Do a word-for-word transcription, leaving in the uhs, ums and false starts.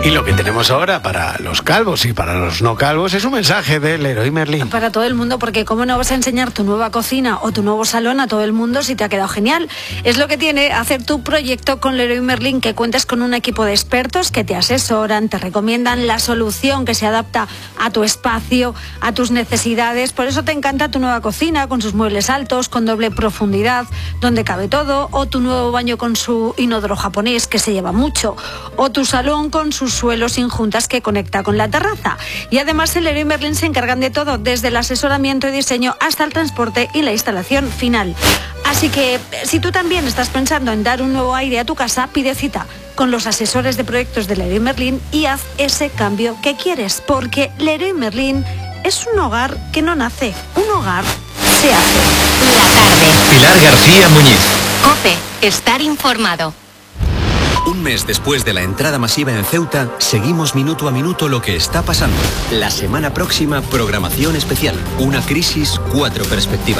Y lo que tenemos ahora para los calvos y para los no calvos es un mensaje del Leroy Merlin. Para todo el mundo, porque ¿cómo no vas a enseñar tu nueva cocina o tu nuevo salón a todo el mundo si te ha quedado genial? Es lo que tiene hacer tu proyecto con Leroy Merlin, que cuentas con un equipo de expertos que te asesoran, te recomiendan la solución que se adapta a tu espacio, a tus necesidades. Por eso te encanta tu nueva cocina con sus muebles altos, con doble profundidad, donde cabe todo, o tu nuevo baño con su inodoro japonés, que se lleva mucho, o tu salón con sus suelos sin juntas que conecta con la terraza. Y además el Leroy Merlin se encargan de todo, desde el asesoramiento y diseño hasta el transporte y la instalación final. Así que si tú también estás pensando en dar un nuevo aire a tu casa, pide cita con los asesores de proyectos de Leroy Merlin y haz ese cambio que quieres, porque Leroy Merlin es un hogar que no nace, un hogar se hace. La tarde. Pilar García Muñiz. COPE. Estar informado. Un mes después de la entrada masiva en Ceuta, seguimos minuto a minuto lo que está pasando. La semana próxima, programación especial. Una crisis, cuatro perspectivas.